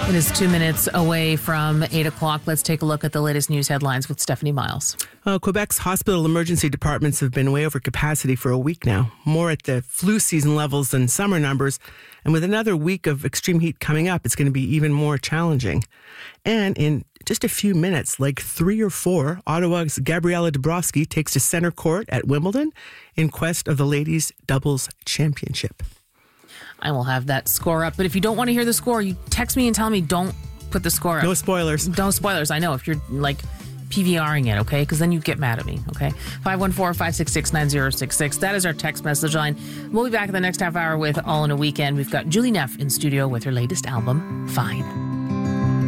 It is 2 minutes away from 8 o'clock. Let's take a look at the latest news headlines with Stephanie Miles. Quebec's hospital emergency departments have been way over capacity for a week now, more at the flu season levels than summer numbers. And with another week of extreme heat coming up, it's going to be even more challenging. And in just a few minutes, like 3 or 4, Ottawa's Gabriela Dabrowski takes to center court at Wimbledon in quest of the ladies' doubles championship. I will have that score up. But if you don't want to hear the score, you text me and tell me don't put the score up. No spoilers. No spoilers. I know if you're like PVRing it, okay? Because then you get mad at me, okay? 514-566-9066. That is our text message line. We'll be back in the next half hour with All in a Weekend. We've got Julie Neff in studio with her latest album, Fine.